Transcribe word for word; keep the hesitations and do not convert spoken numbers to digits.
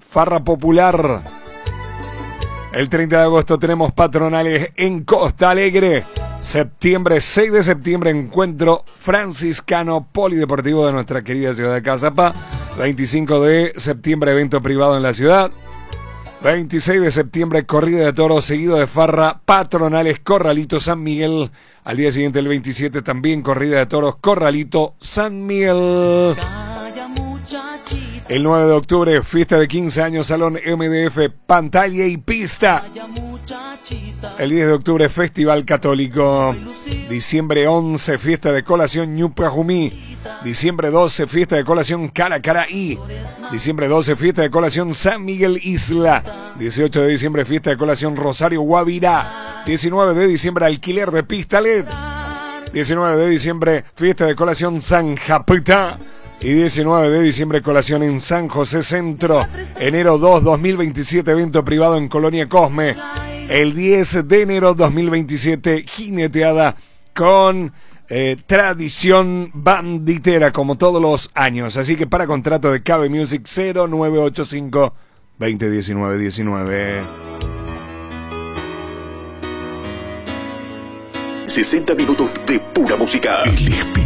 Farra popular. El treinta de agosto tenemos patronales en Costa Alegre. Septiembre, seis de septiembre, encuentro franciscano polideportivo de nuestra querida ciudad de Cazapá. veinticinco de septiembre, evento privado en la ciudad. veintiséis de septiembre, corrida de toros, seguido de farra, patronales, Corralito, San Miguel. Al día siguiente, el veintisiete, también corrida de toros, Corralito, San Miguel. El nueve de octubre, fiesta de quince años, Salón M D F, pantalla y pista. El diez de octubre, Festival Católico. Diciembre once, fiesta de colación Ñupajumí. Diciembre doce, fiesta de colación Caracaraí. Diciembre doce, fiesta de colación San Miguel Isla. dieciocho de diciembre, fiesta de colación Rosario Guavirá. diecinueve de diciembre, alquiler de pista L E D. diecinueve de diciembre, fiesta de colación San Japita. Y diecinueve de diciembre, colación en San José Centro. Enero dos, dos mil veintisiete, evento privado en Colonia Cosme. El diez de enero dos mil veintisiete, jineteada con eh, tradición banditera como todos los años. Así que para contrato de Cabe Music, cero nueve ocho cinco, veinte diecinueve diecinueve. sesenta minutos de pura música.